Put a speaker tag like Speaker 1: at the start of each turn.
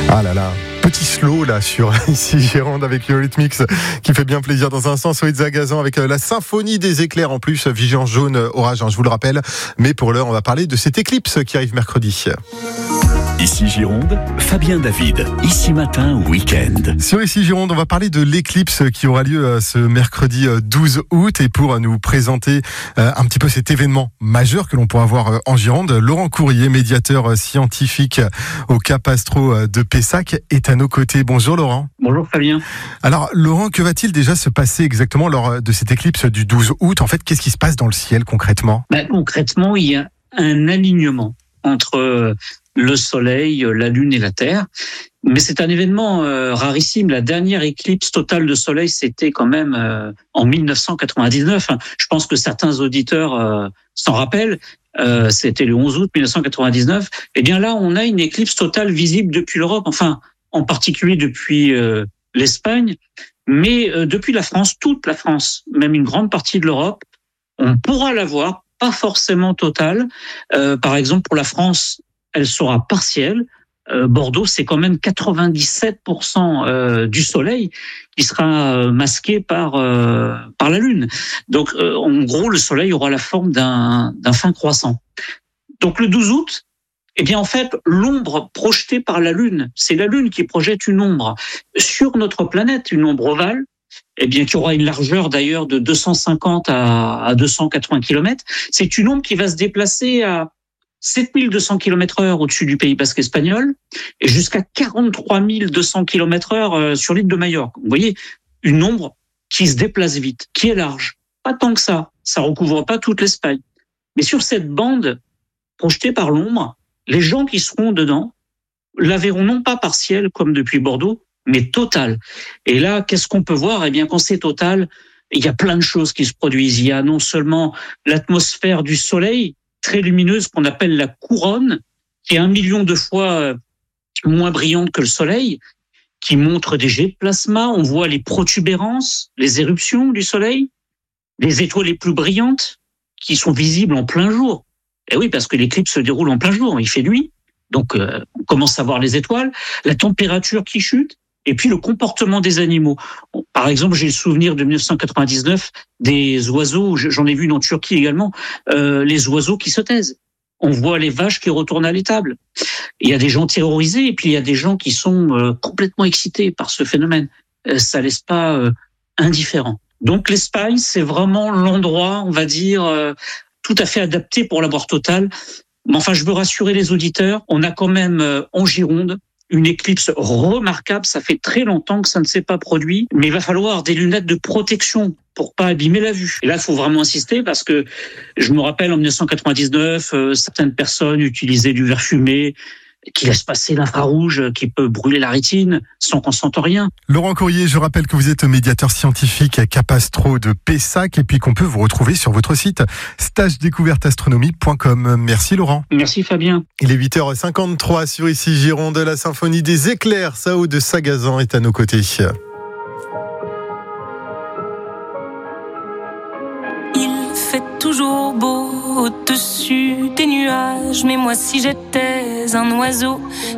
Speaker 1: Ah là là, petit slow là sur ici Gironde avec Eurythmics qui fait bien plaisir dans un sens. Wade Zagazan avec la symphonie des éclairs en plus, vigilance jaune, orage, je vous le rappelle. Mais pour l'heure, on va parler de cette éclipse qui arrive mercredi.
Speaker 2: Ici Gironde, Fabien David. Ici matin, week-end.
Speaker 1: Sur Ici Gironde, on va parler de l'éclipse qui aura lieu ce mercredi 12 août. Et pour nous présenter un petit peu cet événement majeur que l'on pourra voir en Gironde, Laurent Courrier, médiateur scientifique au Cap Astro de Pessac, est à nos côtés. Bonjour Laurent.
Speaker 3: Bonjour Fabien.
Speaker 1: Alors Laurent, que va-t-il déjà se passer exactement lors de cette éclipse du 12 août ? En fait, qu'est-ce qui se passe dans le ciel concrètement ?
Speaker 3: Concrètement, il y a un alignement entre le Soleil, la Lune et la Terre. Mais c'est un événement rarissime. La dernière éclipse totale de Soleil, c'était quand même en 1999. Je pense que certains auditeurs s'en rappellent. C'était le 11 août 1999. Eh bien là, on a une éclipse totale visible depuis l'Europe, enfin en particulier depuis l'Espagne, mais depuis la France, toute la France, même une grande partie de l'Europe, on pourra la voir, pas forcément totale. Par exemple, pour la France, elle sera partielle. Bordeaux, c'est quand même 97% du soleil qui sera masqué par la Lune. Donc, en gros, le soleil aura la forme d'un fin croissant. Donc, le 12 août, eh bien, en fait, l'ombre projetée par la Lune, c'est la Lune qui projette une ombre sur notre planète, une ombre ovale, eh bien, qui aura une largeur d'ailleurs de 250 à 280 km. C'est une ombre qui va se déplacer à 7200 km/h au-dessus du Pays Basque espagnol et jusqu'à 43 200 km/h sur l'île de Majorque. Vous voyez, une ombre qui se déplace vite, qui est large. Pas tant que ça recouvre pas toute l'Espagne. Mais sur cette bande projetée par l'ombre, les gens qui seront dedans la verront non pas partielle comme depuis Bordeaux, mais totale. Et là, qu'est-ce qu'on peut voir ? Eh bien, quand c'est total, il y a plein de choses qui se produisent. Il y a non seulement l'atmosphère du Soleil, très lumineuse, qu'on appelle la couronne, qui est 1 million de fois moins brillante que le Soleil, qui montre des jets de plasma. On voit les protubérances, les éruptions du Soleil, les étoiles les plus brillantes qui sont visibles en plein jour. Et oui, parce que l'éclipse se déroule en plein jour, il fait nuit, donc on commence à voir les étoiles, la température qui chute, et puis le comportement des animaux. Par exemple, j'ai le souvenir de 1999 des oiseaux, j'en ai vu une en Turquie également, les oiseaux qui se taisent. On voit les vaches qui retournent à l'étable. Il y a des gens terrorisés et puis il y a des gens qui sont complètement excités par ce phénomène. Ça laisse pas indifférent. Donc l'Espagne, c'est vraiment l'endroit, on va dire, tout à fait adapté pour la voir totale. Mais enfin, je veux rassurer les auditeurs, on a quand même en Gironde une éclipse remarquable, ça fait très longtemps que ça ne s'est pas produit, mais il va falloir des lunettes de protection pour pas abîmer la vue. Et là, il faut vraiment insister parce que je me rappelle en 1999, certaines personnes utilisaient du verre fumé qui laisse passer l'infrarouge, qui peut brûler la rétine sans qu'on sente rien.
Speaker 1: Laurent Courrier, je rappelle que vous êtes médiateur scientifique à Cap Astro de Pessac et puis qu'on peut vous retrouver sur votre site stagedécouverteastronomie.com. Merci Laurent.
Speaker 3: Merci Fabien.
Speaker 1: Il est 8h53 sur Ici Gironde, la symphonie des éclairs. Sao de Sagazan est à nos côtés.
Speaker 4: Il fait toujours beau au-dessus des nuages, mais moi si j'étais un oiseau